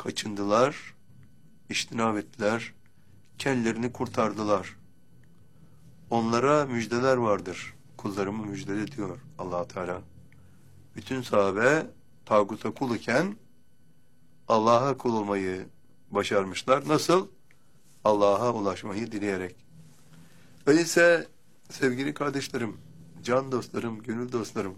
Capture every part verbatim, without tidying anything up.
kaçındılar, iştinab ettiler, kendilerini kurtardılar. Onlara müjdeler vardır. Kullarımı müjdele diyor Allah Teala. Bütün sahabe tağuta kul iken Allah'a kul olmayı başarmışlar. Nasıl? Allah'a ulaşmayı dileyerek. Öyleyse sevgili kardeşlerim, can dostlarım, gönül dostlarım,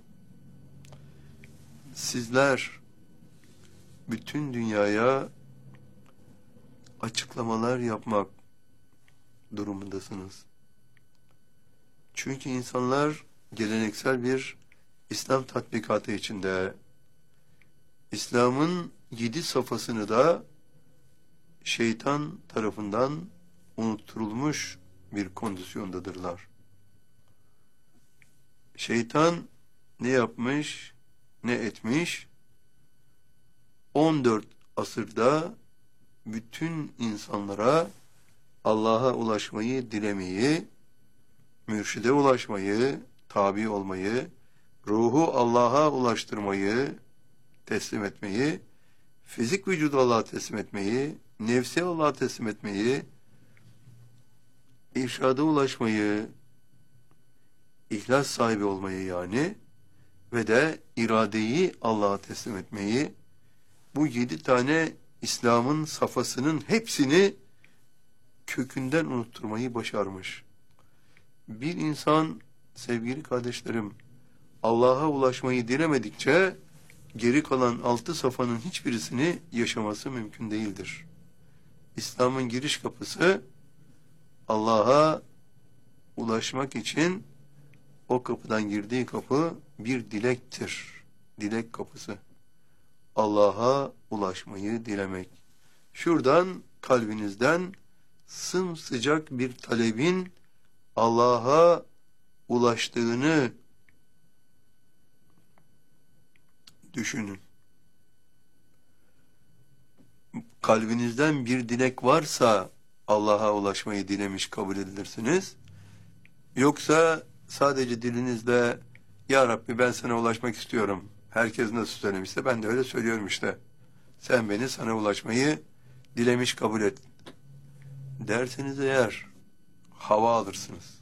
sizler bütün dünyaya açıklamalar yapmak durumundasınız. Çünkü insanlar geleneksel bir İslam tatbikatı içinde, İslam'ın yedi safhasını da şeytan tarafından unutturulmuş bir kondisyondadırlar. Şeytan ne yapmış, ne etmiş? on dört asırda bütün insanlara Allah'a ulaşmayı dilemeyi, mürşide ulaşmayı, tabi olmayı, ruhu Allah'a ulaştırmayı, teslim etmeyi, fizik vücudu Allah'a teslim etmeyi, nefsi Allah'a teslim etmeyi, irşada ulaşmayı, ihlas sahibi olmayı yani ve de iradeyi Allah'a teslim etmeyi, bu yedi tane İslam'ın safhasının hepsini kökünden unutturmayı başarmış. Bir insan, sevgili kardeşlerim, Allah'a ulaşmayı dilemedikçe geri kalan altı safhanın hiçbirisini yaşaması mümkün değildir. İslam'ın giriş kapısı Allah'a ulaşmak için o kapıdan girdiği kapı bir dilektir. Dilek kapısı. Allah'a ulaşmayı dilemek. Şuradan kalbinizden sımsıcak bir talebin Allah'a ulaştığını düşünün. Kalbinizden bir dilek varsa Allah'a ulaşmayı dilemiş kabul edilirsiniz. Yoksa sadece dilinizle Ya Rabbi ben sana ulaşmak istiyorum. Herkes nasıl söylemişse ben de öyle söylüyorum işte. Sen beni sana ulaşmayı dilemiş kabul et. Derseniz eğer hava alırsınız.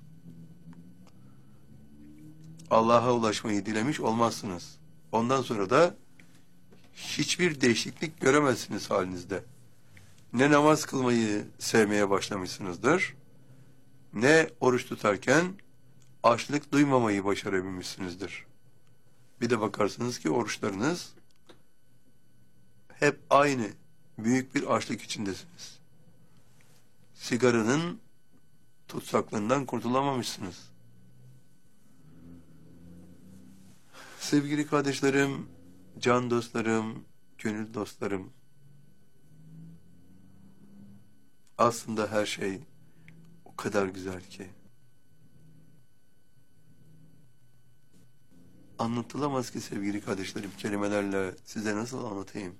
Allah'a ulaşmayı dilemiş olmazsınız. Ondan sonra da hiçbir değişiklik göremezsiniz halinizde. Ne namaz kılmayı sevmeye başlamışsınızdır, ne oruç tutarken açlık duymamayı başarabilmişsinizdir. Bir de bakarsınız ki oruçlarınız hep aynı, büyük bir açlık içindesiniz. Sigaranın tutsaklığından kurtulamamışsınız. Sevgili kardeşlerim, can dostlarım, gönül dostlarım, aslında her şey o kadar güzel ki anlatılamaz ki sevgili kardeşlerim, kelimelerle size nasıl anlatayım?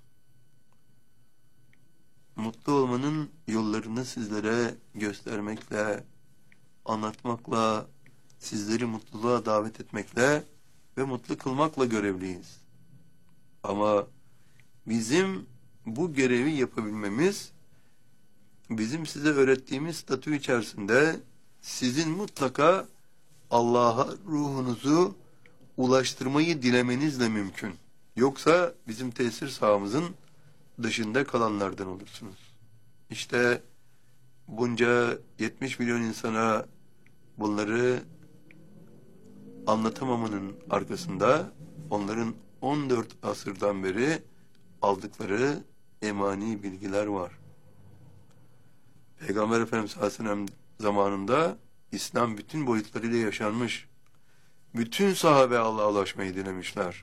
Mutlu olmanın yollarını sizlere göstermekle, anlatmakla, sizleri mutluluğa davet etmekle ve mutlu kılmakla görevliyiz. Ama bizim bu görevi yapabilmemiz, bizim size öğrettiğimiz statü içerisinde sizin mutlaka Allah'a ruhunuzu ulaştırmayı dilemenizle mümkün. Yoksa bizim tesir sahamızın dışında kalanlardan olursunuz. İşte bunca yetmiş milyon insana bunları anlatamamanın arkasında onların on dört asırdan beri aldıkları emani bilgiler var. Peygamber Efendimiz Aleyhisselam zamanında İslam bütün boyutlarıyla yaşanmış. Bütün sahabe Allah'a ulaşmayı dilemişler.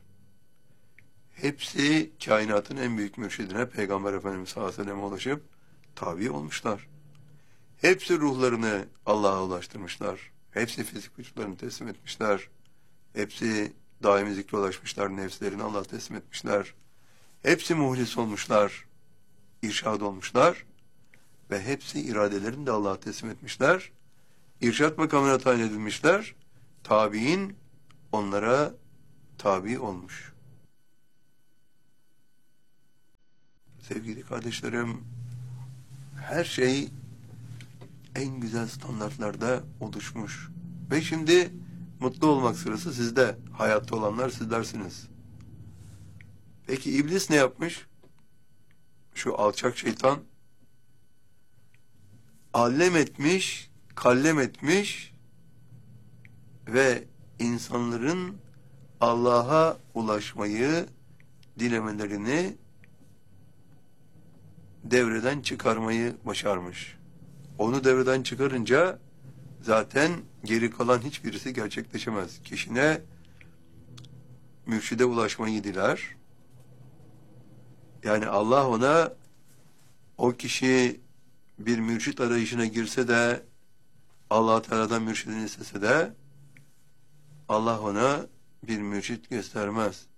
Hepsi kainatın en büyük mürşidine Peygamber Efendimiz Aleyhisselam'a ulaşıp tabi olmuşlar. Hepsi ruhlarını Allah'a ulaştırmışlar. Hepsi fizik vücutlarını teslim etmişler. Hepsi daimi zikre ulaşmışlar. Nefslerini Allah'a teslim etmişler. Hepsi muhlis olmuşlar. İrşad olmuşlar. Ve hepsi iradelerini de Allah'a teslim etmişler. İrşad makamına tayin edilmişler. Tabiin onlara tabi olmuş. Sevgili kardeşlerim, her şey en güzel standartlarda oluşmuş. Ve şimdi mutlu olmak sırası sizde. Hayatta olanlar sizlersiniz. Peki iblis ne yapmış? Şu alçak şeytan allem etmiş, kallem etmiş ve insanların Allah'a ulaşmayı dilemelerini devreden çıkarmayı başarmış. Onu devreden çıkarınca zaten geri kalan hiçbirisi gerçekleşemez. Kişine mürşide ulaşmayı diler. Yani Allah ona, o kişi bir mürşit arayışına girse de, Allah Teala'dan mürşidini istese de Allah ona bir mürşit göstermez.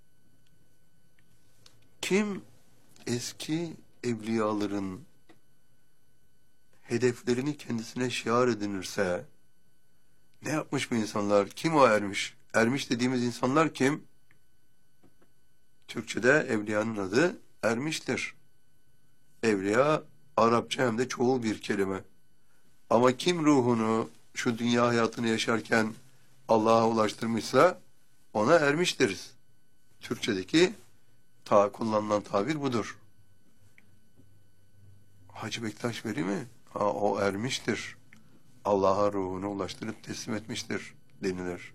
Kim eski evliyaların hedeflerini kendisine şiar edinirse, ne yapmış bu insanlar? Kim o ermiş? Ermiş dediğimiz insanlar kim? Türkçe'de evliyanın adı ermiştir. Evliya Arapça hem de çoğul bir kelime. Ama kim ruhunu şu dünya hayatını yaşarken Allah'a ulaştırmışsa ona ermiş deriz. Türkçedeki ta kullanılan tabir budur. Hacı Bektaş Veli mi? Ha, o ermiştir. Allah'a ruhunu ulaştırıp teslim etmiştir denilir.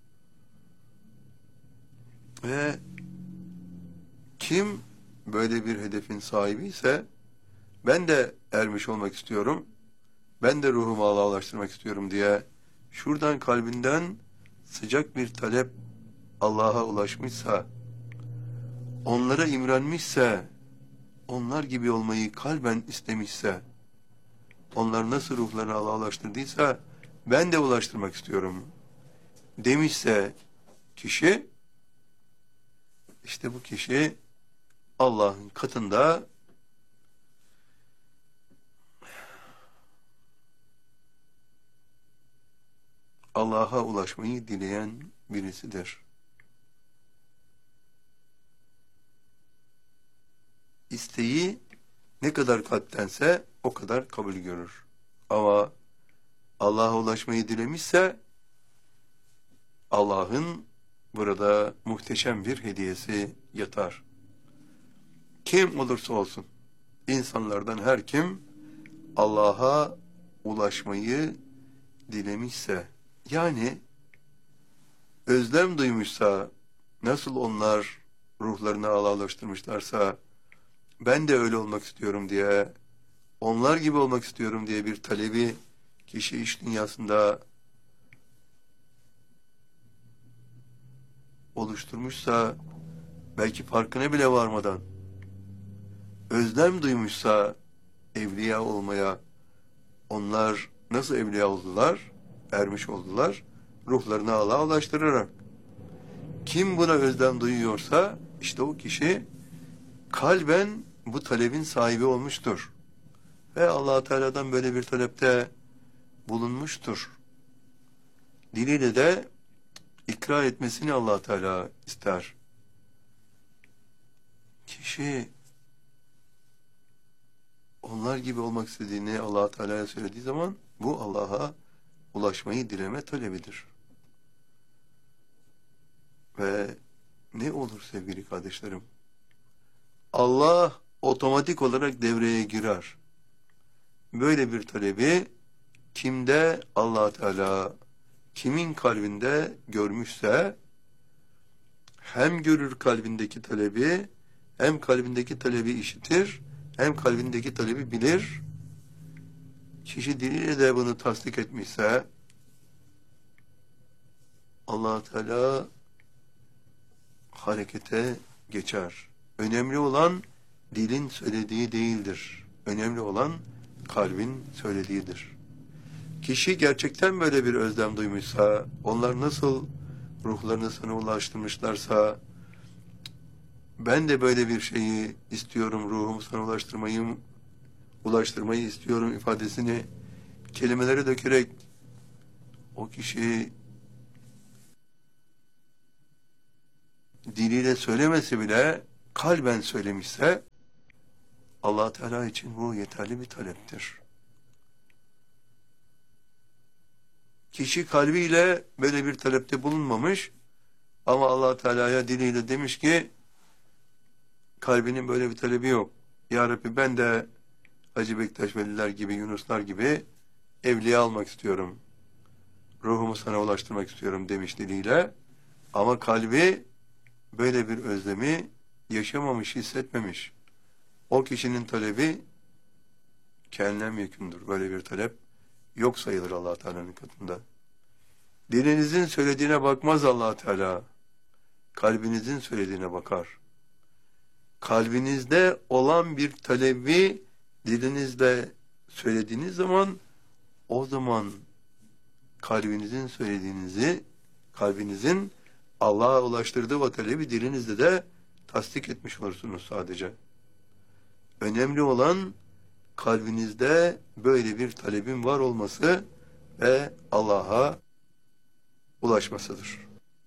Ve kim böyle bir hedefin sahibi ise, ben de ermiş olmak istiyorum, ben de ruhumu Allah'a ulaştırmak istiyorum diye şuradan kalbinden sıcak bir talep Allah'a ulaşmışsa, onlara imrenmişse, onlar gibi olmayı kalben istemişse, onlar nasıl ruhlarını Allah'a ulaştırdıysa ben de ulaştırmak istiyorum demişse kişi, işte bu kişi Allah'ın katında Allah'a ulaşmayı dileyen birisidir. İsteği ne kadar kalptense o kadar kabul görür. Ama Allah'a ulaşmayı dilemişse Allah'ın burada muhteşem bir hediyesi yatar. Kim olursa olsun, insanlardan her kim Allah'a ulaşmayı dilemişse, yani özlem duymuşsa, nasıl onlar ruhlarını Allah'a ulaştırmışlarsa, ben de öyle olmak istiyorum diye, onlar gibi olmak istiyorum diye bir talebi kişi iş dünyasında oluşturmuşsa, belki farkına bile varmadan, özlem duymuşsa evliya olmaya, onlar nasıl evliya oldular? Ermiş oldular, ruhlarını Allah'a ulaştırarak. Kim buna özlem duyuyorsa, işte o kişi kalben bu talebin sahibi olmuştur. Ve Allah Teala'dan böyle bir talepte bulunmuştur. Diliyle de ikrar etmesini Allah Teala ister. Kişi onlar gibi olmak istediğini Allah Teala'ya söylediği zaman bu Allah'a ulaşmayı dileme talebidir. Ve ne olur sevgili kardeşlerim? Allah otomatik olarak devreye girer. Böyle bir talebi kimde Allah Teala kimin kalbinde görmüşse, hem görür kalbindeki talebi, hem kalbindeki talebi işitir, hem kalbindeki talebi bilir. Kişi diliyle de bunu tasdik etmişse Allah Teala harekete geçer. Önemli olan dilin söylediği değildir. Önemli olan kalbin söylediğidir. Kişi gerçekten böyle bir özlem duymuşsa, onlar nasıl ruhlarını sana ulaştırmışlarsa, ben de böyle bir şeyi istiyorum, ruhumu sana ulaştırmayı, ulaştırmayı istiyorum ifadesini kelimelere dökerek o kişi diliyle söylemese bile kalben söylemişse, Allah Teala için bu yeterli bir taleptir. Kişi kalbiyle böyle bir talepte bulunmamış ama Allah Teala'ya diliyle demiş ki kalbinin böyle bir talebi yok. Ya Rabbi ben de Hacı Bektaş Veliler gibi, Yunuslar gibi evliya almak istiyorum. Ruhumu sana ulaştırmak istiyorum demiş diliyle. Ama kalbi böyle bir özlemi yaşamamış, hissetmemiş. O kişinin talebi kendine mümkündür. Böyle bir talep yok sayılır Allah Teala'nın katında. Dilinizin söylediğine bakmaz Allah Teala. Kalbinizin söylediğine bakar. Kalbinizde olan bir talebi dilinizle söylediğiniz zaman o zaman kalbinizin söylediğinizi, kalbinizin Allah'a ulaştırdığı o talebi dilinizde de tasdik etmiş olursunuz sadece. Önemli olan kalbinizde böyle bir talebin var olması ve Allah'a ulaşmasıdır.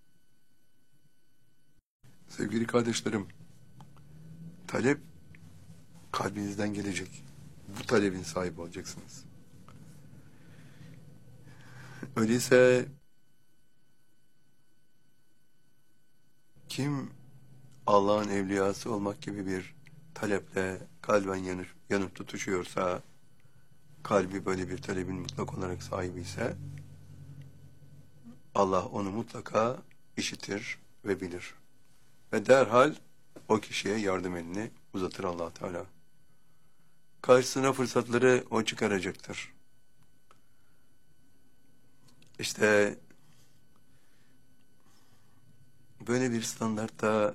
Sevgili kardeşlerim, talep kalbinizden gelecek. Bu talebin sahibi olacaksınız. Öyleyse kim Allah'ın evliyası olmak gibi bir taleple kalben yanıp, yanıp tutuşuyorsa, kalbi böyle bir talebin mutlak olarak sahibi ise, Allah onu mutlaka işitir ve bilir. Ve derhal o kişiye yardım elini uzatır Allah Teala. Karşısına fırsatları o çıkaracaktır. İşte böyle bir standartta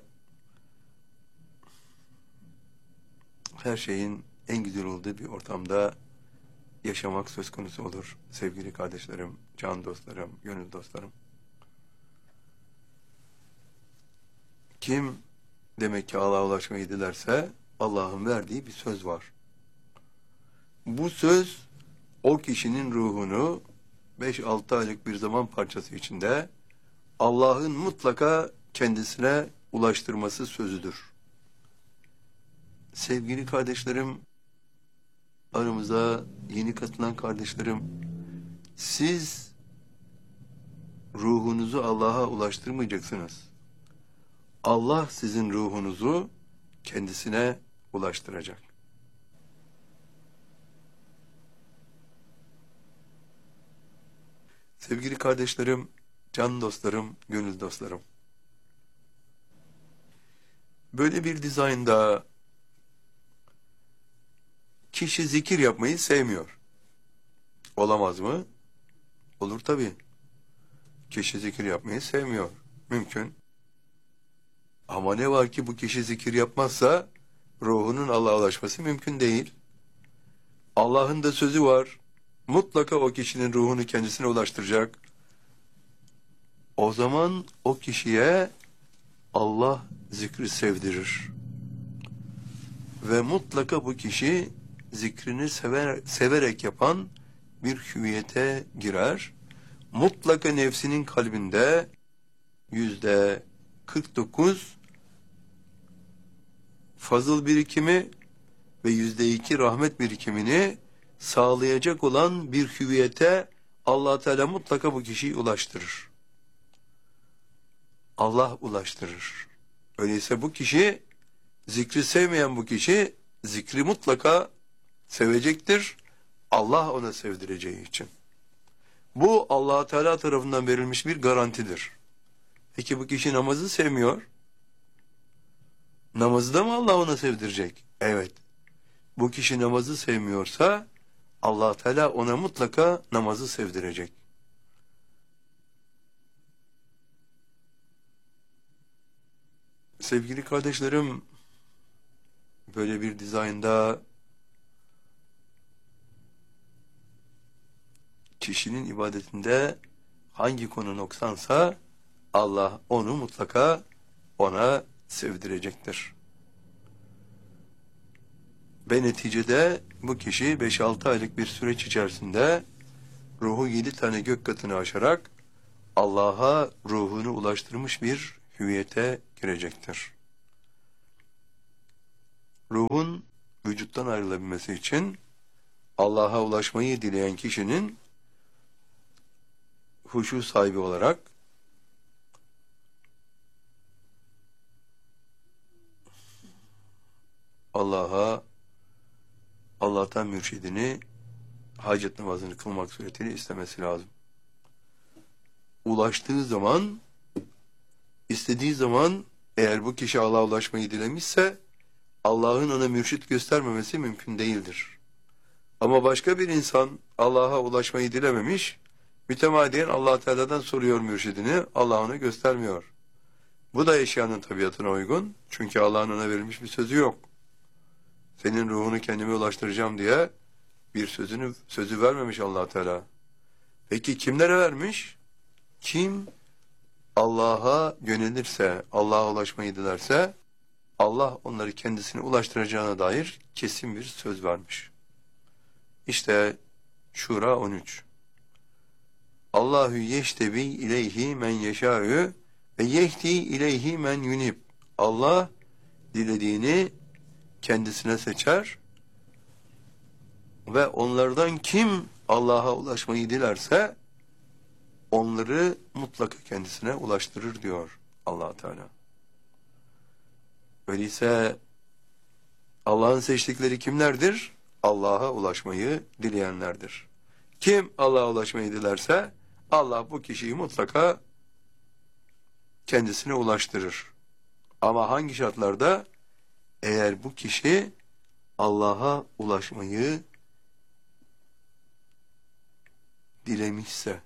her şeyin en güzel olduğu bir ortamda yaşamak söz konusu olur. Sevgili kardeşlerim, can dostlarım, gönül dostlarım. Kim demek ki Allah'a ulaşmayı dilerse Allah'ın verdiği bir söz var. Bu söz o kişinin ruhunu beş altı aylık bir zaman parçası içinde Allah'ın mutlaka kendisine ulaştırması sözüdür. Sevgili kardeşlerim, aramıza yeni katılan kardeşlerim, siz ruhunuzu Allah'a ulaştırmayacaksınız. Allah sizin ruhunuzu kendisine ulaştıracak. Sevgili kardeşlerim, can dostlarım, gönül dostlarım. Böyle bir dizaynda kişi zikir yapmayı sevmiyor. Olamaz mı? Olur tabii. Kişi zikir yapmayı sevmiyor. Mümkün. Ama ne var ki bu kişi zikir yapmazsa ruhunun Allah'a ulaşması mümkün değil. Allah'ın da sözü var. Mutlaka o kişinin ruhunu kendisine ulaştıracak. O zaman o kişiye Allah zikri sevdirir. Ve mutlaka bu kişi zikrini sever, severek yapan bir hüviyete girer. Mutlaka nefsinin kalbinde yüzde kırk dokuz fazıl birikimi ve yüzde iki rahmet birikimini sağlayacak olan bir hüviyete Allah Teala mutlaka bu kişiyi ulaştırır. Allah ulaştırır. Öyleyse bu kişi, zikri sevmeyen bu kişi, zikri mutlaka sevecektir. Allah ona sevdireceği için. Bu Allah Teala tarafından verilmiş bir garantidir. Peki bu kişi namazı sevmiyor. Namazı da mı Allah ona sevdirecek? Evet. Bu kişi namazı sevmiyorsa Allah Teala ona mutlaka namazı sevdirecek. Sevgili kardeşlerim, böyle bir dizaynda kişinin ibadetinde hangi konu noksansa Allah onu mutlaka ona sevdirecektir. Ve neticede bu kişi beş altı aylık bir süreç içerisinde ruhu yedi tane gök katını aşarak Allah'a ruhunu ulaştırmış bir hüviyete girecektir. Ruhun vücuttan ayrılabilmesi için Allah'a ulaşmayı dileyen kişinin huşu sahibi olarak Allah'a, Allah'tan mürşidini hacet namazını kılmak suretiyle istemesi lazım. Ulaştığı zaman, istediği zaman eğer bu kişi Allah'a ulaşmayı dilemişse Allah'ın ona mürşit göstermemesi mümkün değildir. Ama başka bir insan Allah'a ulaşmayı dilememiş, mütemadiyen Allah Teala'dan soruyor mürşidini, Allah ona göstermiyor. Bu da eşyanın tabiatına uygun. Çünkü Allah'ın ona verilmiş bir sözü yok. Senin ruhunu kendime ulaştıracağım diye bir sözünü sözü vermemiş Allah Teala. Peki kimlere vermiş? Kim Allah'a yönelirse, Allah'a ulaşmayı dilerse, Allah onları kendisine ulaştıracağına dair kesin bir söz vermiş. İşte Şura on üç. Allahu yeştebi ileyhi men yeşâ'ü ve yehdi ileyhi men yunib. Allah dilediğini kendisine seçer ve onlardan kim Allah'a ulaşmayı dilerse onları mutlaka kendisine ulaştırır diyor Allah Teala. Öyleyse Allah'ın seçtikleri kimlerdir? Allah'a ulaşmayı dileyenlerdir. Kim Allah'a ulaşmayı dilerse Allah bu kişiyi mutlaka kendisine ulaştırır. Ama hangi şartlarda? Eğer bu kişi Allah'a ulaşmayı dilemişse.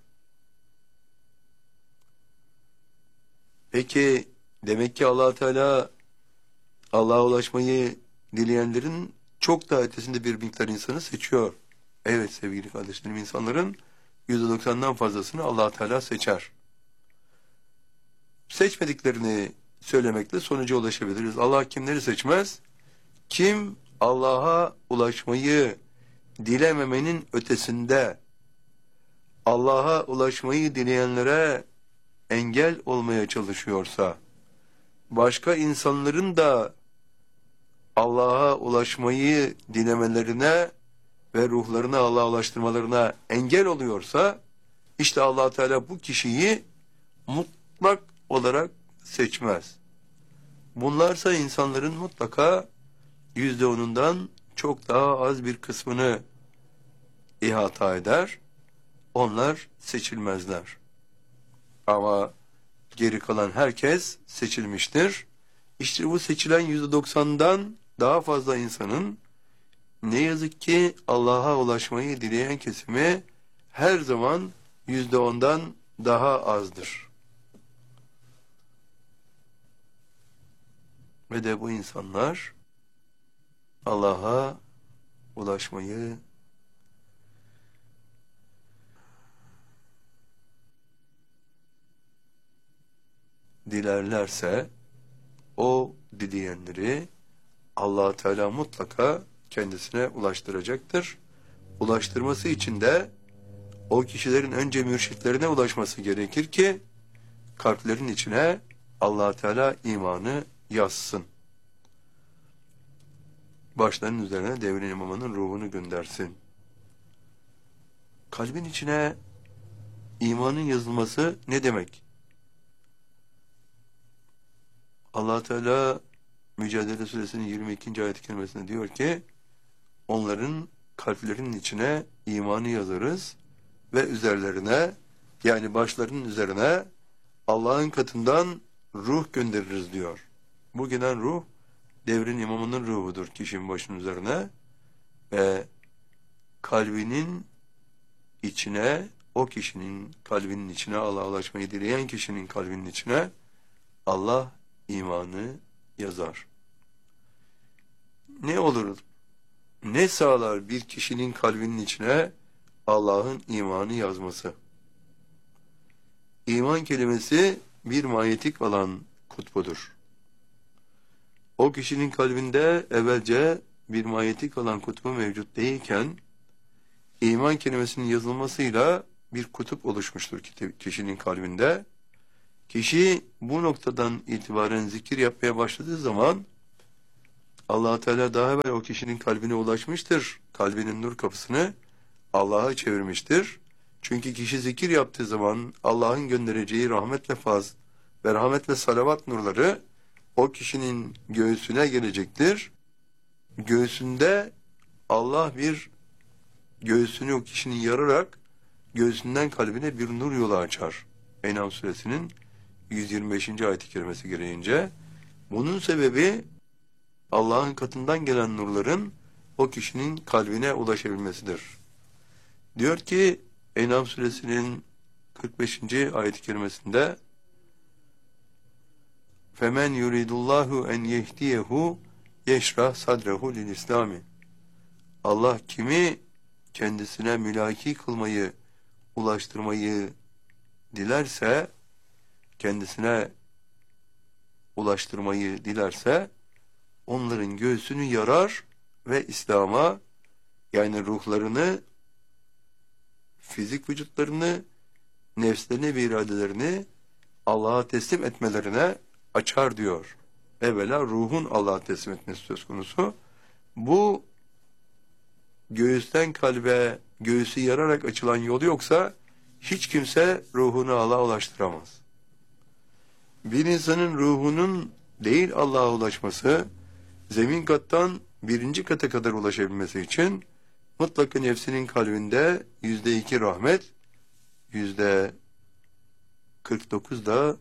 Peki demek ki Allah Teala Allah'a ulaşmayı dileyenlerin çok daha ötesinde bir miktar insanı seçiyor. Evet sevgili kardeşlerim, insanların yüzde doksandan fazlasını Allah Teala seçer. Seçmediklerini söylemekle sonuca ulaşabiliriz. Allah kimleri seçmez? Kim Allah'a ulaşmayı dilememenin ötesinde Allah'a ulaşmayı dileyenlere engel olmaya çalışıyorsa, başka insanların da Allah'a ulaşmayı dilemelerine ve ruhlarını Allah'a ulaştırmalarına engel oluyorsa, işte Allah Teala bu kişiyi mutlak olarak seçmez. Bunlarsa insanların mutlaka yüzde onundan çok daha az bir kısmını ihata eder. Onlar seçilmezler. Ama geri kalan herkes seçilmiştir. İşte bu seçilen yüzde doksandan daha fazla insanın ne yazık ki Allah'a ulaşmayı dileyen kesimi her zaman yüzde ondan daha azdır. Ve de bu insanlar Allah'a ulaşmayı dilerlerse o dileyenleri Allah Teala mutlaka kendisine ulaştıracaktır. Ulaştırması için de o kişilerin önce mürşitlerine ulaşması gerekir ki kalplerin içine Allah Teala imanı yazsın. Başlarının üzerine devrin imamının ruhunu göndersin. Kalbin içine imanın yazılması ne demek? Allah Teala Mücadele Suresinin yirmi ikinci ayet-i kerimesinde diyor ki, onların kalplerinin içine imanı yazarız ve üzerlerine, yani başlarının üzerine Allah'ın katından ruh göndeririz diyor. Bu gelen ruh devrin imamının ruhudur kişinin başının üzerine ve kalbinin içine, o kişinin kalbinin içine, Allah'a ulaşmayı dileyen kişinin kalbinin içine Allah imanı yazar. Ne olur, ne sağlar bir kişinin kalbinin içine Allah'ın imanı yazması? İman kelimesi bir manyetik olan kutbudur. O kişinin kalbinde evvelce bir manyetik olan kutbu mevcut değilken, iman kelimesinin yazılmasıyla bir kutup oluşmuştur kişinin kalbinde. Kişi bu noktadan itibaren zikir yapmaya başladığı zaman Allah Teala daha evvel o kişinin kalbine ulaşmıştır. Kalbinin nur kapısını Allah'a çevirmiştir. Çünkü kişi zikir yaptığı zaman Allah'ın göndereceği rahmet ve faz ve rahmet ve salavat nurları o kişinin göğsüne gelecektir. Göğsünde Allah bir göğsünü o kişinin yararak göğsünden kalbine bir nur yolu açar. En'am suresinin yüz yirmi beşinci ayet-i kerimesi gereğince. Bunun sebebi Allah'ın katından gelen nurların o kişinin kalbine ulaşabilmesidir. Diyor ki En'am suresinin kırk beşinci ayet-i kerimesinde فَمَنْ يُرِيدُ اللّٰهُ اَنْ يَهْدِيَهُ يَشْرَحْ صَدْرَهُ لِلْاِسْلَامِ Allah kimi kendisine mülaki kılmayı, ulaştırmayı dilerse, kendisine ulaştırmayı dilerse, onların göğsünü yarar ve İslam'a, yani ruhlarını, fizik vücutlarını, nefslerini ve iradelerini Allah'a teslim etmelerine açar diyor. Evvela ruhun Allah'a teslim etmesi söz konusu. Bu göğüsten kalbe, göğsü yararak açılan yol yoksa hiç kimse ruhunu Allah'a ulaştıramaz. Bir insanın ruhunun değil Allah'a ulaşması, zemin kattan birinci kata kadar ulaşabilmesi için mutlaka nefsinin kalbinde yüzde iki rahmet, yüzde kırk dokuz da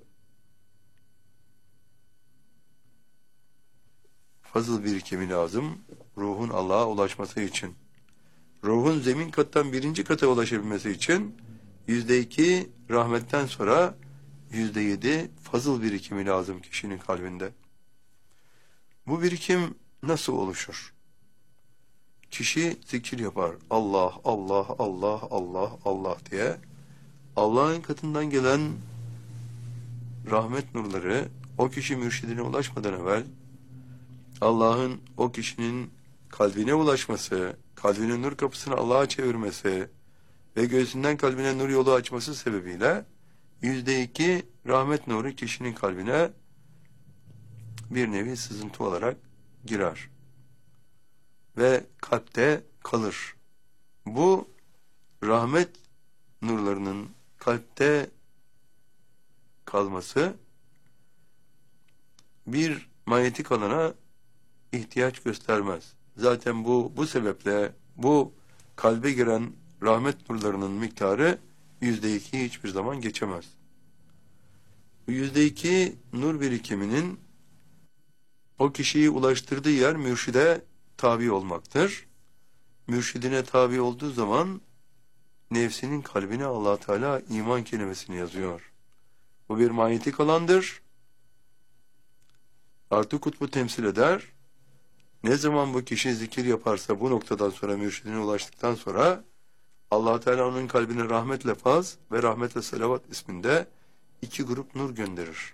fazıl birikimi lazım ruhun Allah'a ulaşması için. Ruhun zemin kattan birinci kata ulaşabilmesi için yüzde iki rahmetten sonra yüzde yedi fazıl birikimi lazım kişinin kalbinde. Bu birikim nasıl oluşur? Kişi zikir yapar. Allah, Allah, Allah, Allah, Allah diye. Allah'ın katından gelen rahmet nurları o kişi mürşidine ulaşmadan evvel Allah'ın o kişinin kalbine ulaşması, kalbinin nur kapısını Allah'a çevirmesi ve göğsünden kalbine nur yolu açması sebebiyle yüzde iki rahmet nuru kişinin kalbine bir nevi sızıntı olarak girer ve kalpte kalır. Bu rahmet nurlarının kalpte kalması bir manyetik alana ihtiyaç göstermez. Zaten bu bu sebeple bu kalbe giren rahmet nurlarının miktarı yüzde iki hiçbir zaman geçemez. Bu yüzde iki nur birikiminin o kişiyi ulaştırdığı yer mürşide tabi olmaktır. Mürşidine tabi olduğu zaman nefsinin kalbine Allah Teala iman kelimesini yazıyor. Bu bir manyetik alandır. Artı kutbu temsil eder. Ne zaman bu kişi zikir yaparsa bu noktadan sonra mürşidine ulaştıktan sonra Allah Teala onun kalbine rahmetle faz ve rahmetle salavat isminde iki grup nur gönderir.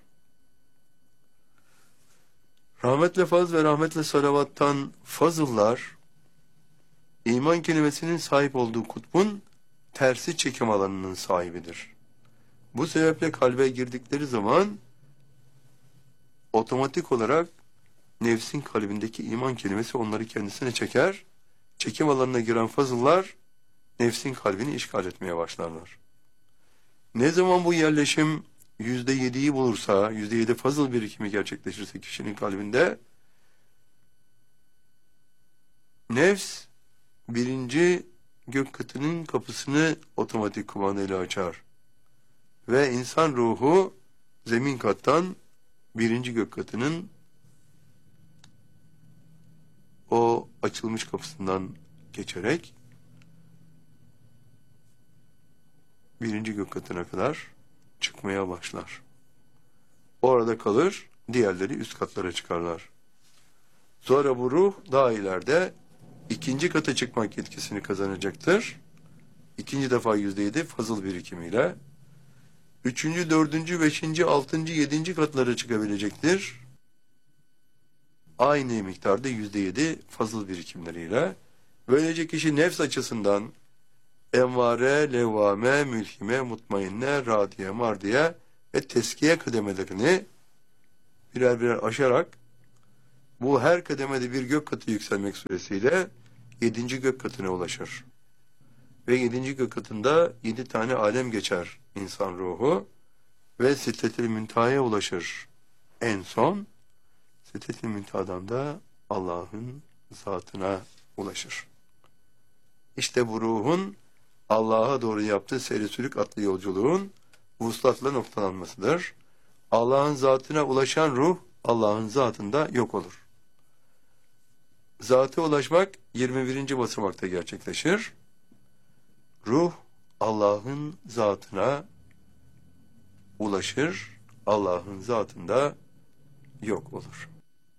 Rahmetle faz ve rahmetle salavattan fazıllar iman kelimesinin sahip olduğu kutbun tersi çekim alanının sahibidir. Bu sebeple kalbe girdikleri zaman otomatik olarak nefsin kalbindeki iman kelimesi onları kendisine çeker. Çekim alanına giren fazıllar nefsin kalbini işgal etmeye başlarlar. Ne zaman bu yerleşim yüzde yediyi bulursa, yüzde yedi fazıl birikimi gerçekleşirse kişinin kalbinde, nefs birinci gök katının kapısını otomatik kumandayla açar. Ve insan ruhu zemin kattan birinci gök katının o açılmış kapısından geçerek birinci gök katına kadar çıkmaya başlar. Orada kalır, diğerleri üst katlara çıkarlar. Sonra bu ruh daha ileride ikinci kata çıkmak yetkisini kazanacaktır. İkinci defa yüzde yedi fazıl birikimiyle. Üçüncü, dördüncü, beşinci, altıncı, yedinci katlara çıkabilecektir. Aynı miktarda yüzde yedi fazıl birikimleriyle. Böylece kişi nefs açısından envare, levvame, mülhime, mutmainne, radiye, mardiye ve teskiye kademelerini birer birer aşarak Bu her kademede bir gök katı yükselmek suretiyle yedinci gök katına ulaşır. Ve yedinci gök katında yedi tane alem geçer insan ruhu ve Sidret-i Münteha'ya ulaşır. En son Sidret-i Münteha'dan da Allah'ın zatına ulaşır. İşte bu ruhun Allah'a doğru yaptığı seyri sülük adlı yolculuğun vuslatla noktalanmasıdır. Allah'ın zatına ulaşan ruh Allah'ın zatında yok olur. Zata ulaşmak yirmi birinci basamakta gerçekleşir. Ruh Allah'ın zatına ulaşır, Allah'ın zatında yok olur.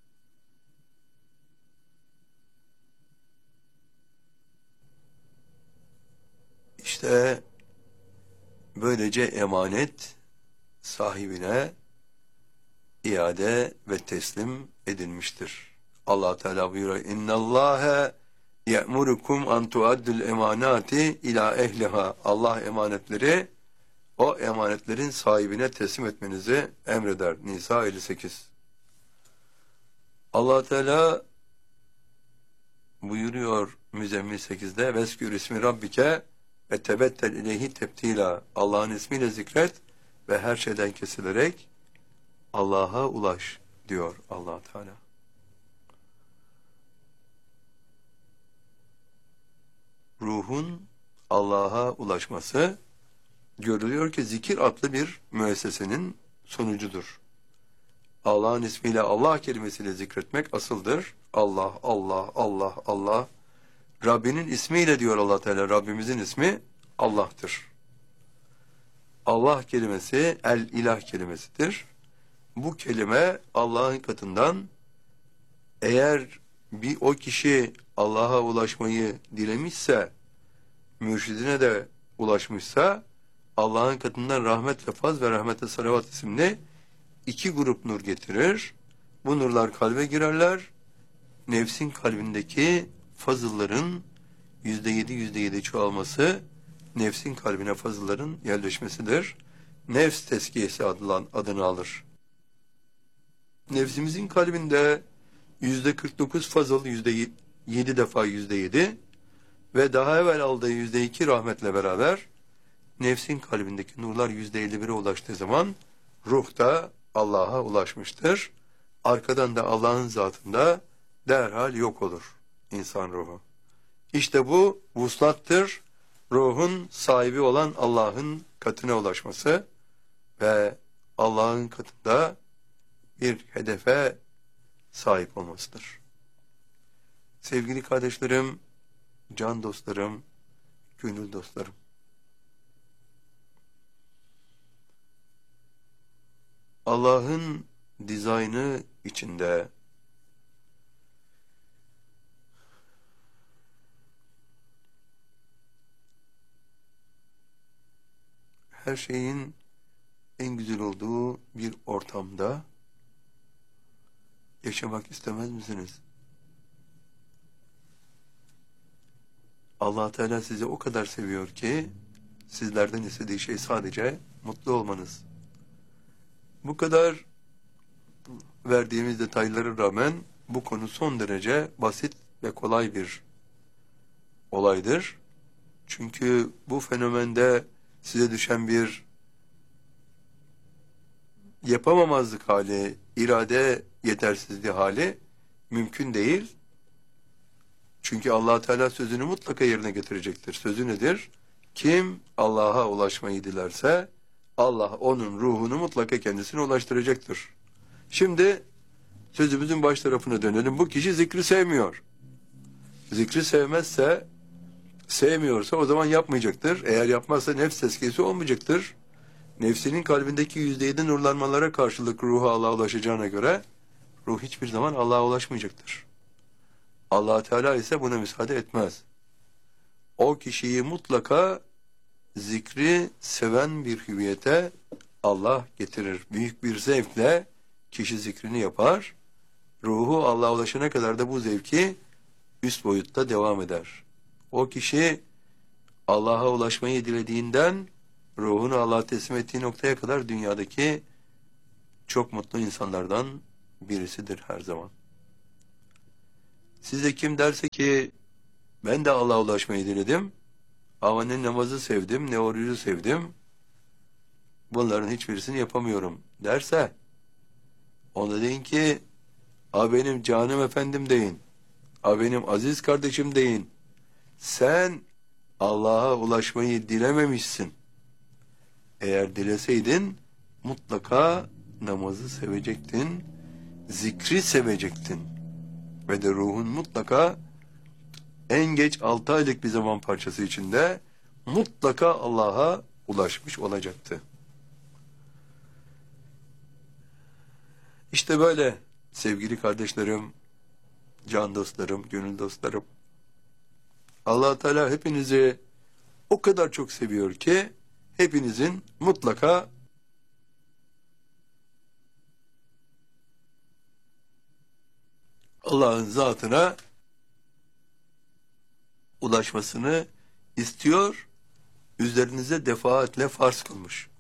İşte böylece emanet sahibine iade ve teslim edilmiştir. Allah Teala buyuruyor: İnnallâhe ye'murukum an tuaddul emanati ila ehliha. Allah emanetleri o emanetlerin sahibine teslim etmenizi emreder. Nisa elli sekiz. Allah Teala buyuruyor Müzzemmil sekizde: Veskür ismi rabbike ve tebettel ileyhi tebtila. Allah'ın ismiyle zikret ve her şeyden kesilerek Allah'a ulaş diyor Allah Teala. Ruhun Allah'a ulaşması görülüyor ki zikir adlı bir müessesenin sonucudur. Allah'ın ismiyle, Allah kelimesiyle zikretmek asıldır. Allah, Allah, Allah, Allah. Rabbinin ismiyle diyor Allah Teala, Rabbimizin ismi Allah'tır. Allah kelimesi el-ilah kelimesidir. Bu kelime Allah'ın katından, eğer bir o kişi Allah'a ulaşmayı dilemişse, mürşidine de ulaşmışsa, Allah'ın katından rahmet ve faz ve rahmete salavat isimli iki grup nur getirir. Bu nurlar kalbe girerler. Nefsin kalbindeki fazılların yüzde yedi yüzde yedi çoğalması, nefsin kalbine fazılların yerleşmesidir. Nefs tezkiyesi adlan, adını alır. Nefsimizin kalbinde yüzde kırk dokuz fazıl, yüzde yedi defa yüzde yedi ve daha evvel aldığı yüzde iki rahmetle beraber nefsin kalbindeki nurlar yüzde elli bire ulaştığı zaman ruh da Allah'a ulaşmıştır. Arkadan da Allah'ın zatında derhal yok olur insan ruhu. İşte bu vuslattır. Ruhun sahibi olan Allah'ın katına ulaşması ve Allah'ın katında bir hedefe sahip olmasıdır. Sevgili kardeşlerim, can dostlarım, gönül dostlarım. Allah'ın dizaynı içinde her şeyin en güzel olduğu bir ortamda yaşamak istemez misiniz? Allah Teala sizi o kadar seviyor ki sizlerden istediği şey sadece mutlu olmanız. Bu kadar verdiğimiz detaylara rağmen bu konu son derece basit ve kolay bir olaydır. Çünkü bu fenomende size düşen bir yapamamazlık hali, irade yetersizliği hali mümkün değil. Çünkü Allah Teala sözünü mutlaka yerine getirecektir. Sözü nedir? Kim Allah'a ulaşmayı dilerse Allah onun ruhunu mutlaka kendisine ulaştıracaktır. Şimdi sözümüzün baş tarafına dönelim. Bu kişi zikri sevmiyor. Zikri sevmezse, sevmiyorsa o zaman yapmayacaktır. Eğer yapmazsa nefs tezkiyesi olmayacaktır. Nefsinin kalbindeki yüzde yedi nurlanmalara karşılık ruhu Allah'a ulaşacağına göre ruh hiçbir zaman Allah'a ulaşmayacaktır. Allah Teala ise buna müsaade etmez. O kişiyi mutlaka zikri seven bir hüviyete Allah getirir. Büyük bir zevkle kişi zikrini yapar. Ruhu Allah'a ulaşana kadar da bu zevki üst boyutta devam eder. O kişi Allah'a ulaşmayı dilediğinden ruhunu Allah'a teslim ettiği noktaya kadar dünyadaki çok mutlu insanlardan birisidir her zaman. Size kim derse ki ben de Allah'a ulaşmayı diledim ama ne namazı sevdim ne orucu sevdim, bunların hiçbirisini yapamıyorum derse, ona deyin ki a benim canım efendim deyin, a benim aziz kardeşim deyin, sen Allah'a ulaşmayı dilememişsin. Eğer dileseydin mutlaka namazı sevecektin, zikri sevecektin ve de ruhun mutlaka en geç altı aylık bir zaman parçası içinde mutlaka Allah'a ulaşmış olacaktı. İşte böyle sevgili kardeşlerim, can dostlarım, gönül dostlarım. Allah Teala hepinizi o kadar çok seviyor ki hepinizin mutlaka Allah'ın zatına ulaşmasını istiyor, üzerinize defaatle farz kılmış.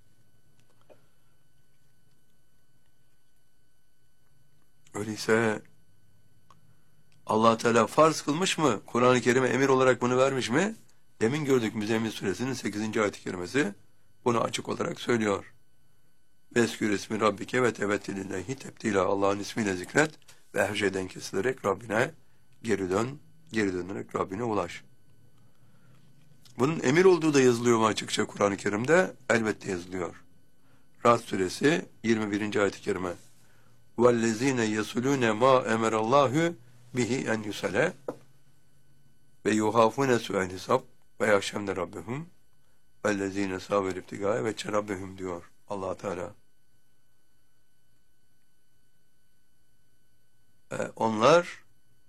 Öyleyse Allah Teala farz kılmış mı? Kur'an-ı Kerim'e emir olarak bunu vermiş mi? Demin gördük Müzzemmil Suresinin sekizinci ayet-i kerimesi bunu açık olarak söylüyor. Veskür ismi Rabbike ve tevettilillahi tebdila, Allah'ın ismiyle zikret ve her şeyden kesilerek Rabbine geri dön, geri dönerek Rabbine ulaş. Bunun emir olduğu da yazılıyor mu açıkça Kur'an-ı Kerim'de? Elbette yazılıyor. Ra'd suresi yirmi birinci ayet-i kerime. وَالَّذ۪ينَ يَسُلُونَ مَا اَمَرَ اللّٰهُ bihi en yusale ve yuhafune su'el hesab ve yaşemne rabbehum vellezine saber ibtigâe ve çerabbehum diyor Allah Teala. Ee, onlar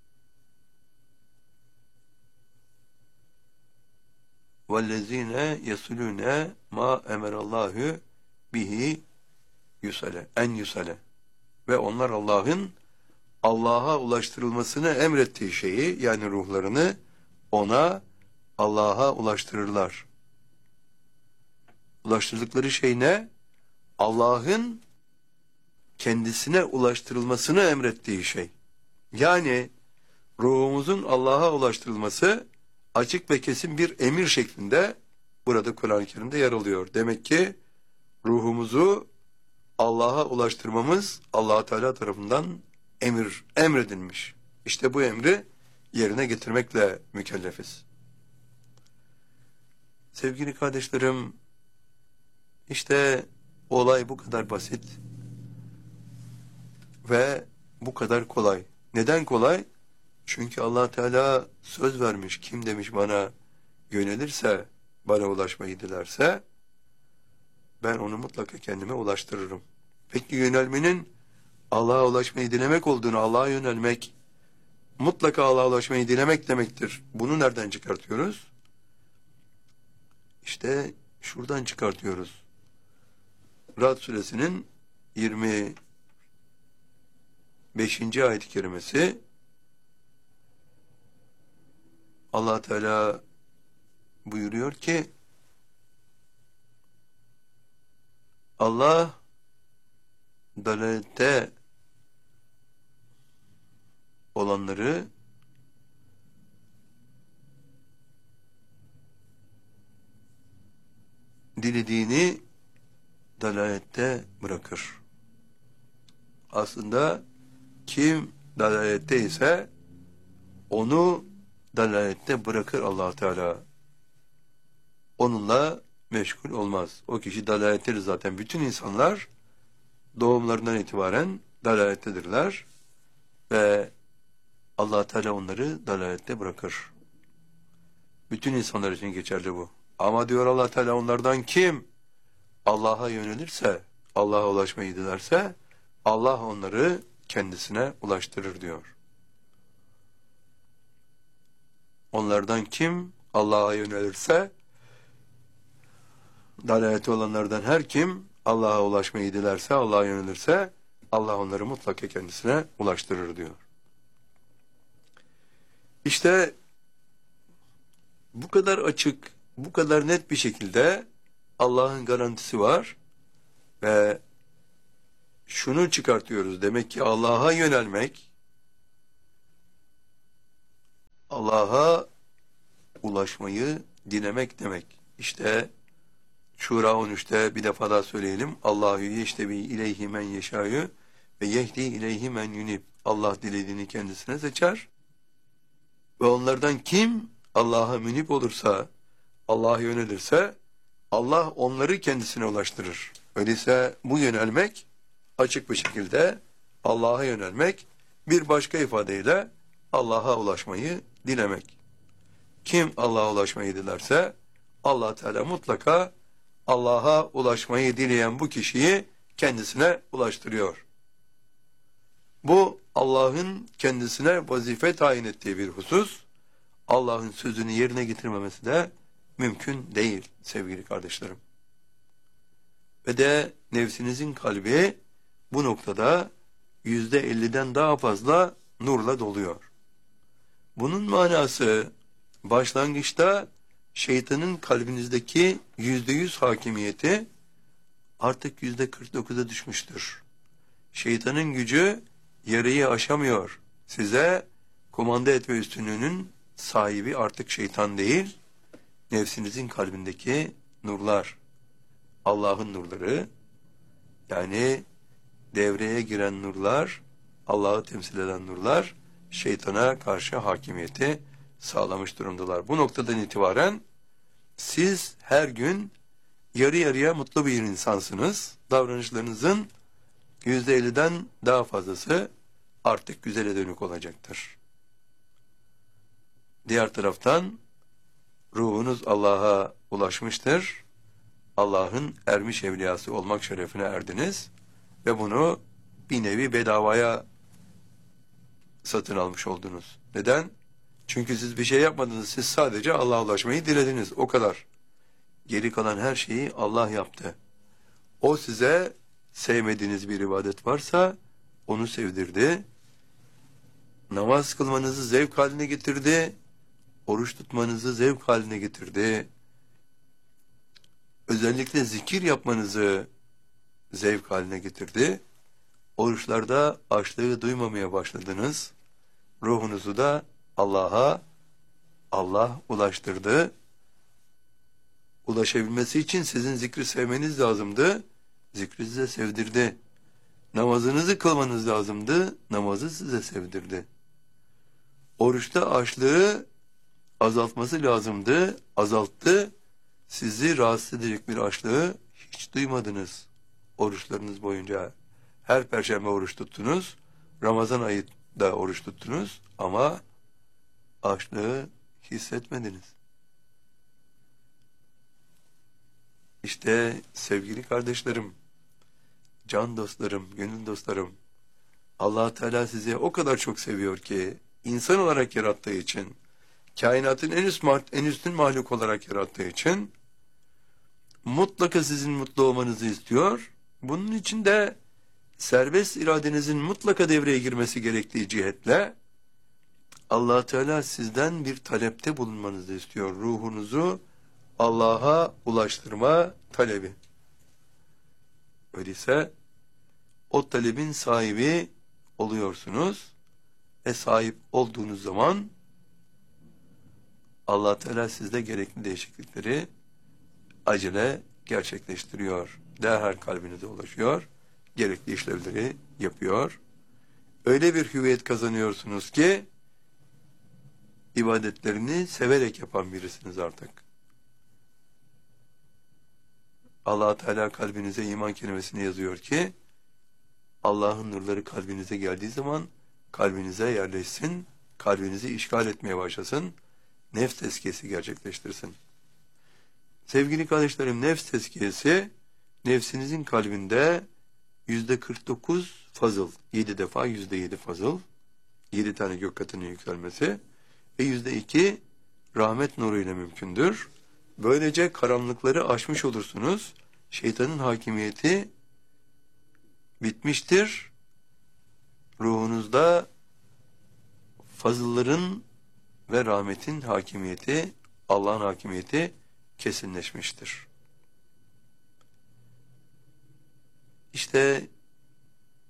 vellezine yesulune ma emerallahu bihi yusale en yusale ve onlar Allah'ın Allah'a ulaştırılmasını emrettiği şeyi, yani ruhlarını ona, Allah'a ulaştırırlar. Ulaştırdıkları şey ne? Allah'ın kendisine ulaştırılmasını emrettiği şey. Yani ruhumuzun Allah'a ulaştırılması açık ve kesin bir emir şeklinde burada Kur'an-ı Kerim'de yer alıyor. Demek ki ruhumuzu Allah'a ulaştırmamız Allah Teala tarafından emir emredilmiş. İşte bu emri yerine getirmekle mükellefiz. Sevgili kardeşlerim, işte olay bu kadar basit ve bu kadar kolay. Neden kolay? Çünkü Allah Teala söz vermiş. Kim demiş bana yönelirse, bana ulaşmayı dilerse ben onu mutlaka kendime ulaştırırım. Peki yönelmenin Allah'a ulaşmayı dilemek olduğunu, Allah'a yönelmek mutlaka Allah'a ulaşmayı dilemek demektir. Bunu nereden çıkartıyoruz? İşte şuradan çıkartıyoruz. Ra'd suresinin yirmi beşinci ayet-i kerimesi, Allah Teala buyuruyor ki Allah dalalette olanları dilediğini dalalette bırakır. Aslında kim dalalette ise onu dalalette bırakır Allah Teala. Onunla meşgul olmaz. O kişi dalalettedir zaten. Bütün insanlar doğumlarından itibaren dalalettedirler ve Allah Teala onları dalalette bırakır. Bütün insanlar için geçerli bu. Ama diyor Allah Teala, onlardan kim Allah'a yönelirse, Allah'a ulaşmayı dilerse Allah onları kendisine ulaştırır diyor. Onlardan kim Allah'a yönelirse, dalalette olanlardan her kim Allah'a ulaşmayı dilerse, Allah'a yönelirse Allah onları mutlaka kendisine ulaştırır diyor. İşte bu kadar açık, bu kadar net bir şekilde Allah'ın garantisi var ve şunu çıkartıyoruz. Demek ki Allah'a yönelmek, Allah'a ulaşmayı dilemek demek. İşte Şura on üçte bir defa daha söyleyelim. Allahu yeştebi ileyhi men yeşâ'yü ve yehdi ileyhi men yunib. Allah dilediğini kendisine seçer. Ve onlardan kim Allah'a münib olursa, Allah'a yönelirse, Allah onları kendisine ulaştırır. Öyleyse bu yönelmek açık bir şekilde Allah'a yönelmek, bir başka ifadeyle Allah'a ulaşmayı dilemek. Kim Allah'a ulaşmayı dilerse, Allah Teala mutlaka Allah'a ulaşmayı dileyen bu kişiyi kendisine ulaştırıyor. Bu Allah'ın kendisine vazife tayin ettiği bir husus. Allah'ın sözünü yerine getirmemesi de mümkün değil sevgili kardeşlerim. Ve de nefsinizin kalbi bu noktada yüzde elliden daha fazla nurla doluyor. Bunun manası başlangıçta şeytanın kalbinizdeki yüzde yüz hakimiyeti artık yüzde kırk dokuza düşmüştür. Şeytanın gücü yarıyı aşamıyor. Size kumanda etme üstünlüğünün sahibi artık şeytan değil, nefsinizin kalbindeki nurlar, Allah'ın nurları, yani devreye giren nurlar, Allah'ı temsil eden nurlar, şeytana karşı hakimiyeti sağlamış durumdalar. Bu noktadan itibaren siz her gün yarı yarıya mutlu bir insansınız. Davranışlarınızın yüzde elliden daha fazlası artık güzele dönük olacaktır. Diğer taraftan ruhunuz Allah'a ulaşmıştır. Allah'ın ermiş evliyası olmak şerefine erdiniz ve bunu bir nevi bedavaya satın almış oldunuz. Neden? Çünkü siz bir şey yapmadınız. Siz sadece Allah'a ulaşmayı dilediniz. O kadar. Geri kalan her şeyi Allah yaptı. O size sevmediğiniz bir ibadet varsa onu sevdirdi. Namaz kılmanızı zevk haline getirdi. Oruç tutmanızı zevk haline getirdi. Özellikle zikir yapmanızı zevk haline getirdi. Oruçlarda açlığı duymamaya başladınız. Ruhunuzu da Allah'a Allah ulaştırdı. Ulaşabilmesi için sizin zikri sevmeniz lazımdı. Zikri size sevdirdi. Namazınızı kılmanız lazımdı. Namazı size sevdirdi. Oruçta açlığı azaltması lazımdı. Azalttı. Sizi rahatsız edecek bir açlığı hiç duymadınız oruçlarınız boyunca. Her perşembe oruç tuttunuz. Ramazan ayı da oruç tuttunuz. Ama açlığı hissetmediniz. İşte sevgili kardeşlerim, can dostlarım, gönül dostlarım, Allah Teala sizi o kadar çok seviyor ki, insan olarak yarattığı için, kainatın en üst en üstün mahluk olarak yarattığı için, mutlaka sizin mutlu olmanızı istiyor. Bunun için de serbest iradenizin mutlaka devreye girmesi gerektiği cihetle, Allah Teala sizden bir talepte bulunmanızı istiyor. Ruhunuzu Allah'a ulaştırma talebi. Öyleyse o talebin sahibi oluyorsunuz ve sahip olduğunuz zaman Allah Teala sizde gerekli değişiklikleri acele gerçekleştiriyor. Derhal kalbinize ulaşıyor. Gerekli işlevleri yapıyor. Öyle bir hüviyet kazanıyorsunuz ki ibadetlerini severek yapan birisiniz artık. Allah Teala kalbinize iman kelimesini yazıyor ki Allah'ın nurları kalbinize geldiği zaman kalbinize yerleşsin, kalbinizi işgal etmeye başlasın, nefs tezkiyesi gerçekleştirsin. Sevgili kardeşlerim, nefs tezkiyesi nefsinizin kalbinde yüzde kırk dokuz fazıl, yedi defa yüzde yedi fazıl, yedi tane gök katının yükselmesi ve yüzde iki rahmet nuruyla mümkündür. Böylece karanlıkları aşmış olursunuz. Şeytanın hakimiyeti bitmiştir. Ruhunuzda fazılların ve rahmetin hakimiyeti, Allah'ın hakimiyeti kesinleşmiştir. İşte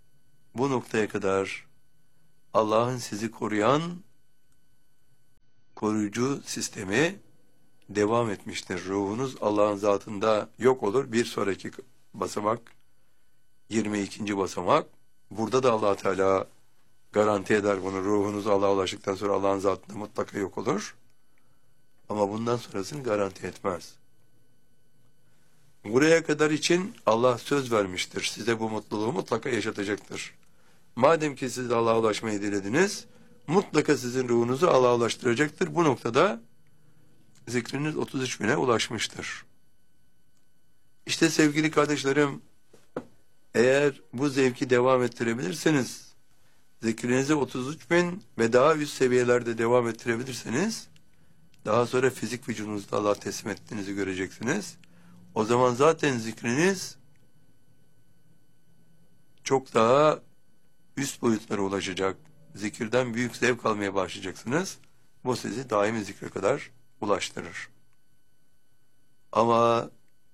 bu noktaya kadar Allah'ın sizi koruyan koruyucu sistemi devam etmiştir. Ruhunuz Allah'ın zatında yok olur. Bir sonraki basamak, yirmi ikinci basamak. Burada da Allah Teala garanti eder bunu. Ruhunuz Allah'a ulaştıktan sonra Allah'ın zatında mutlaka yok olur. Ama bundan sonrasını garanti etmez. Buraya kadar için Allah söz vermiştir. Size bu mutluluğu mutlaka yaşatacaktır. Madem ki siz Allah'a ulaşmayı dilediniz, mutlaka sizin ruhunuzu Allah'a ulaştıracaktır. Bu noktada zikriniz otuz üç bine ulaşmıştır. İşte sevgili kardeşlerim, eğer bu zevki devam ettirebilirseniz, zikrinizi otuz üç bin ve daha üst seviyelerde devam ettirebilirseniz, daha sonra fizik vücudunuzda Allah'a teslim ettiğinizi göreceksiniz. O zaman zaten zikriniz çok daha üst boyutlara ulaşacak. Zikirden büyük zevk almaya başlayacaksınız. Bu sizi daimi zikre kadar ulaştırır. Ama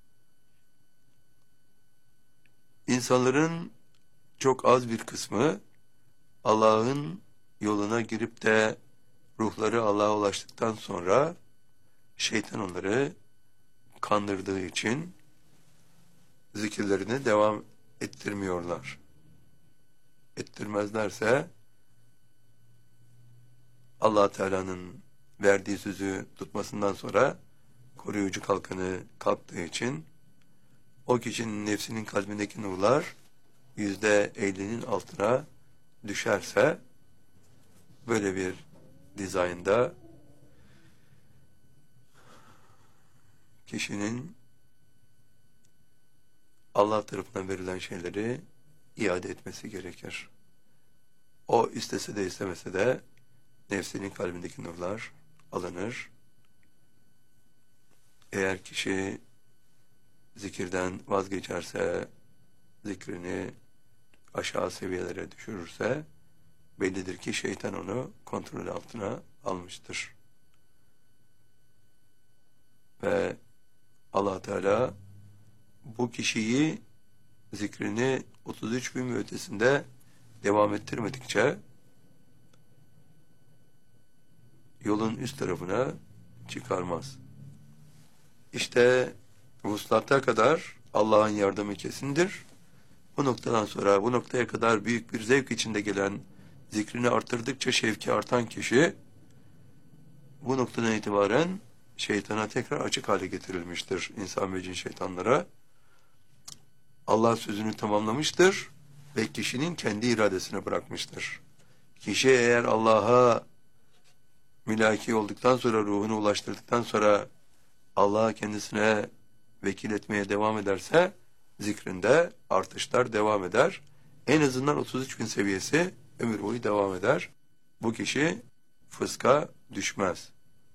insanların çok az bir kısmı Allah'ın yoluna girip de ruhları Allah'a ulaştıktan sonra şeytan onları kandırdığı için zikirlerini devam ettirmiyorlar. Ettirmezlerse Allah Teala'nın verdiği sözü tutmasından sonra koruyucu kalkanı kalktığı için o kişinin nefsinin kalbindeki nurlar yüzde ellinin altına düşerse böyle bir dizaynda kişinin Allah tarafından verilen şeyleri iade etmesi gerekir. O istese de istemese de nefsinin kalbindeki nurlar alınır. Eğer kişi zikirden vazgeçerse, zikrini aşağı seviyelere düşürürse, bellidir ki şeytan onu kontrol altına almıştır. Ve Allah Teala bu kişiyi zikrini otuz üç bin ve ötesinde devam ettirmedikçe yolun üst tarafına çıkarmaz. İşte vuslata kadar Allah'ın yardımı kesindir. Bu noktadan sonra bu noktaya kadar büyük bir zevk içinde gelen, zikrini arttırdıkça şevki artan kişi bu noktadan itibaren şeytana tekrar açık hale getirilmiştir. İnsan ve cin şeytanlara. Allah sözünü tamamlamıştır ve kişinin kendi iradesine bırakmıştır. Kişi eğer Allah'a mülaki olduktan sonra, ruhunu ulaştırdıktan sonra Allah'a kendisine vekil etmeye devam ederse zikrinde artışlar devam eder. En azından otuz üç bin seviyesi ömür boyu devam eder. Bu kişi fıska düşmez.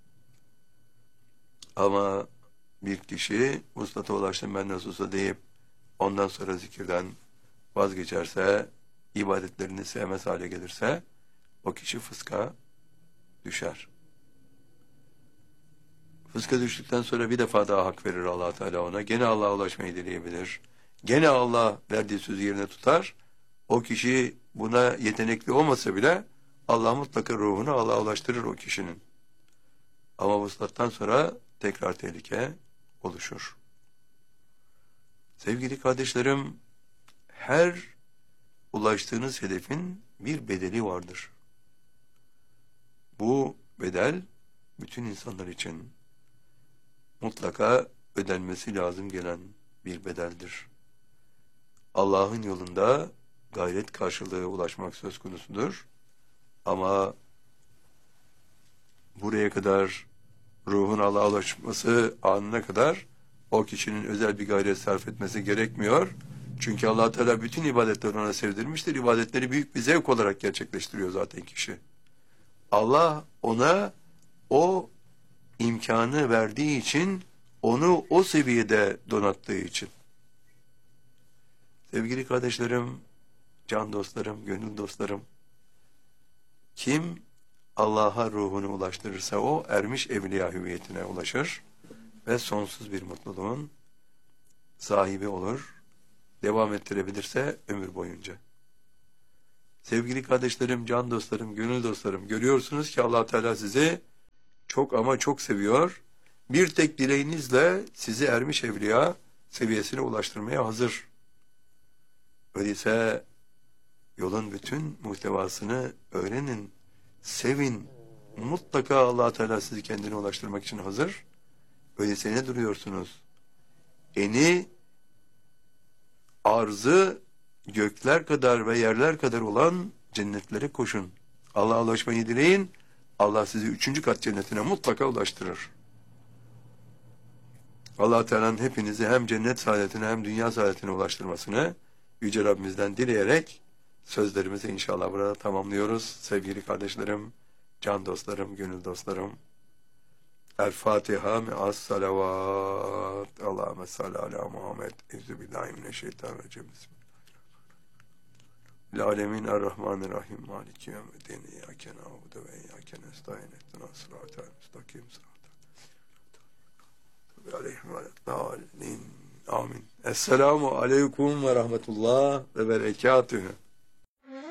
Ama bir kişi vuslata ulaştım ben nasıl olsa deyip ondan sonra zikirden vazgeçerse, ibadetlerini sevmez hale gelirse o kişi fıska düşer. Fıska düştükten sonra bir defa daha hak verir Allah Teala ona. Gene Allah'a ulaşmayı dileyebilir. Gene Allah verdiği sözü yerine tutar. O kişi buna yetenekli olmasa bile Allah mutlaka ruhunu Allah'a ulaştırır o kişinin. Ama vuslattan sonra tekrar tehlike oluşur. Sevgili kardeşlerim, her ulaştığınız hedefin bir bedeli vardır. Bu bedel bütün insanlar için mutlaka ödenmesi lazım gelen bir bedeldir. Allah'ın yolunda gayret karşılığı ulaşmak söz konusudur. Ama buraya kadar ruhun Allah'a ulaşması anına kadar o kişinin özel bir gayret sarf etmesi gerekmiyor. Çünkü Allah Teala bütün ibadetleri ona sevdirmiştir. İbadetleri büyük bir zevk olarak gerçekleştiriyor zaten kişi. Allah ona o imkanı verdiği için, onu o seviyede donattığı için. Sevgili kardeşlerim, can dostlarım, gönül dostlarım, kim Allah'a ruhunu ulaştırırsa o ermiş evliya hüviyetine ulaşır ve sonsuz bir mutluluğun sahibi olur. Devam ettirebilirse ömür boyunca. Sevgili kardeşlerim, can dostlarım, gönül dostlarım, görüyorsunuz ki Allah Teala sizi çok ama çok seviyor. Bir tek dileğinizle sizi ermiş evliya seviyesine ulaştırmaya hazır. Öyleyse yolun bütün muhtevasını öğrenin, sevin. Mutlaka Allah Teala sizi kendine ulaştırmak için hazır. Öyleyse ne duruyorsunuz? Eni, arzı gökler kadar ve yerler kadar olan cennetlere koşun. Allah'a ulaşmayı dileyin. Allah sizi üçüncü kat cennetine mutlaka ulaştırır. Allah Teala'nın hepinizi hem cennet saadetine hem dünya saadetine ulaştırmasını Yüce Rabbimizden dileyerek sözlerimizi inşallah burada tamamlıyoruz. Sevgili kardeşlerim, can dostlarım, gönül dostlarım. El Fatiha me'as salavat. Allahümme salli ala Muhammed. Euzubillahimineşşeytanirracim. Alemin er-Rahmanir-Rahim. Maliki yevmiddin. İyyâke na'budu ve iyyâke nestaîn. İhdinas sıratal müstakîm. Aleyhim ve aleyhim. Amin. Esselamu aleyküm ve rahmetullah ve berekatühü.